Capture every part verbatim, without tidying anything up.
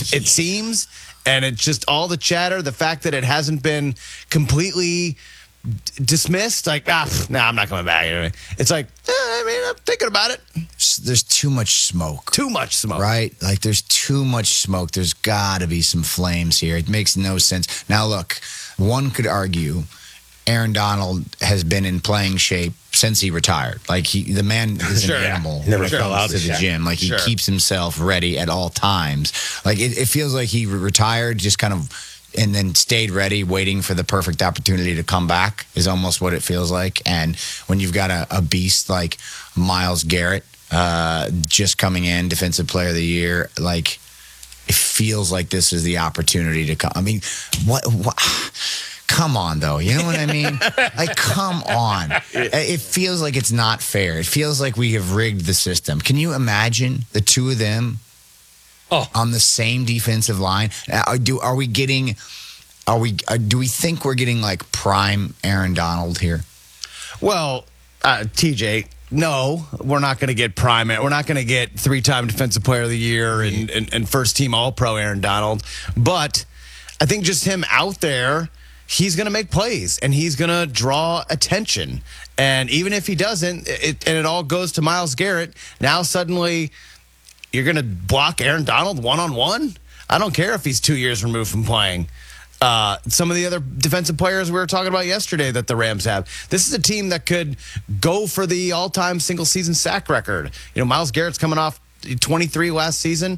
it, it seems. And it's just all the chatter, the fact that it hasn't been completely dismissed, like, ah, no, nah, I'm not coming back. It's like, eh, I mean, I'm thinking about it. There's too much smoke. Too much smoke. Right? Like, there's too much smoke. There's got to be some flames here. It makes no sense. Now, look, one could argue Aaron Donald has been in playing shape since he retired. Like, he, the man is sure, an animal. Yeah. Never sure. fell out to the shape. gym. Like, he sure. keeps himself ready at all times. Like, it, it feels like he retired just kind of and then stayed ready, waiting for the perfect opportunity to come back is almost what it feels like. And when you've got a, a beast like Myles Garrett uh, just coming in, Defensive Player of the Year, like, it feels like this is the opportunity to come. I mean, what... what Come on, though. You know what I mean? Like, come on. It feels like it's not fair. It feels like we have rigged the system. Can you imagine the two of them oh. on the same defensive line? Are, do, are we getting, are we, uh, do we think we're getting like prime Aaron Donald here? Well, uh, T J, no, we're not going to get prime. We're not going to get three-time Defensive Player of the Year and, and, and first-team All-Pro Aaron Donald. But I think just him out there, he's going to make plays, and he's going to draw attention. And even if he doesn't, it, and it all goes to Myles Garrett, now suddenly you're going to block Aaron Donald one-on-one? I don't care if he's two years removed from playing. Uh, some of the other defensive players we were talking about yesterday that the Rams have. This is a team that could go for the all-time single-season sack record. You know, Myles Garrett's coming off twenty-three last season.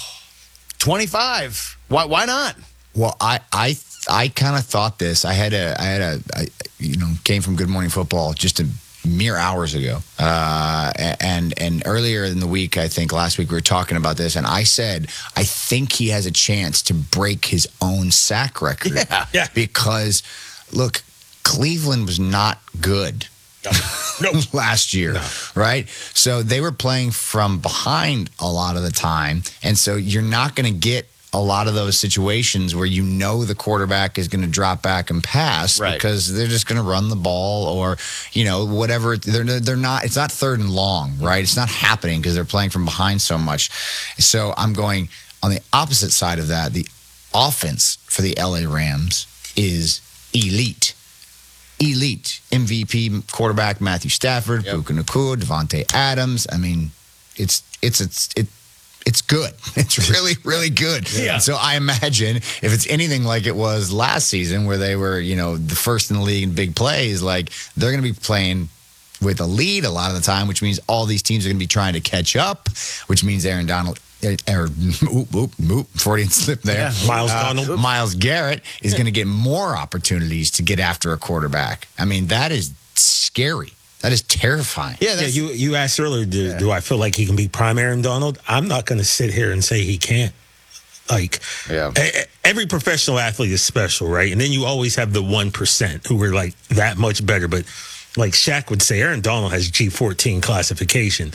twenty-five. Why, why not? Well, I... I I kind of thought this. I had a, I had a, I, you know, came from Good Morning Football just a mere hours ago. Uh, and, and earlier in the week, I think last week we were talking about this, and I said, I think he has a chance to break his own sack record. Yeah. yeah. Because, look, Cleveland was not good. No. Nope. last year, no. right? So they were playing from behind a lot of the time, and so you're not going to get a lot of those situations where you know the quarterback is going to drop back and pass right. because they're just going to run the ball or, you know, whatever. They're they're not. It's not third and long, right? It's not happening because they're playing from behind so much. So I'm going on the opposite side of that. The offense for the L A Rams is elite. Elite. M V P quarterback Matthew Stafford, yep. Puka Nacua, Devontae Adams. I mean, it's it's it's it. It's good. It's really, really good. Yeah. So I imagine if it's anything like it was last season where they were, you know, the first in the league in big plays, like they're going to be playing with a lead a lot of the time, which means all these teams are going to be trying to catch up, which means Aaron Donald, or oop, oop, oop, Freudian slip there. Yeah. Myles uh, Donald. Myles Garrett is going to get more opportunities to get after a quarterback. I mean, that is scary. That is terrifying. Yeah, yeah. You you asked earlier, do, yeah. do I feel like he can be prime Aaron Donald? I'm not going to sit here and say he can't. Like, yeah. a, every professional athlete is special, right? And then you always have the one percent who are like that much better. But like Shaq would say, Aaron Donald has G fourteen classification.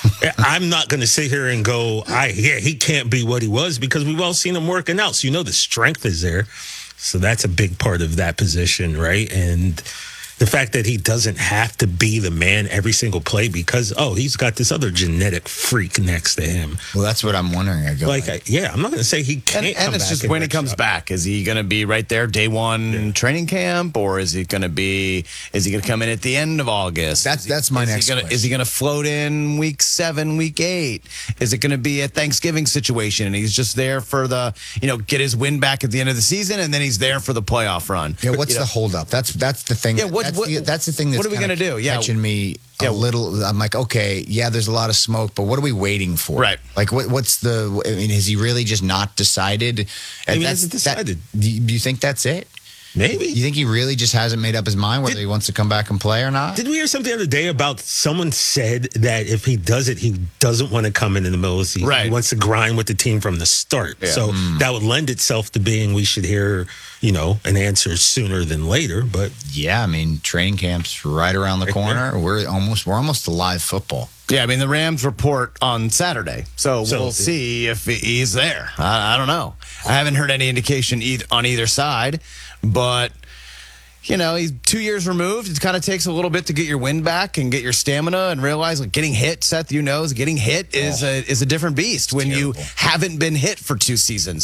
I'm not going to sit here and go, I yeah, he can't be what he was because we've all seen him working out. So you know the strength is there. So that's a big part of that position, right? And the fact that he doesn't have to be the man every single play because, oh, he's got this other genetic freak next to him. Well, that's what I'm wondering. I go like, like, yeah, I'm not going to say he can't. And, come and it's back just and when he comes shot. back, is he going to be right there day one Yeah. training camp, or is he going to be? Is he going to come in at the end of August? That's Is he- that's my is next He gonna, question. is he going to float in week seven, week eight? Is it going to be a Thanksgiving situation, and he's just there for the, you know, get his win back at the end of the season, and then he's there for the playoff run? Yeah, what's You the know, holdup? That's that's the thing. Yeah, what- that's, what- the, that's the thing. That's what are we kinda gonna do? Yeah. catching me Yeah. a little. I'm like, okay, yeah, there's a lot of smoke, but what are we waiting for? Right. Like, what what's the? I mean, has he really just not decided? Maybe he That's- hasn't that- decided. do you do you think that's it? Maybe. You think he really just hasn't made up his mind whether Did- he wants to come back and play or not? Did we hear something the other day about someone said that if he does it, he doesn't want to come in in the middle of the season. Right. He wants to grind with the team from the start. Yeah. So that would lend itself to being we should hear, you know, an answer sooner than later. But Yeah, I mean, training camp's right around the corner. We're almost we're almost to live football. Yeah, I mean, the Rams report on Saturday, so, So- we'll see if he's there. I, I don't know. I haven't heard any indication either, on either side, but, you know, he's two years removed. It kind of takes a little bit to get your wind back and get your stamina and realize, like, getting hit, Seth, you know, getting hit is, Oh, a, is a different beast when terrible. you haven't been hit for two seasons.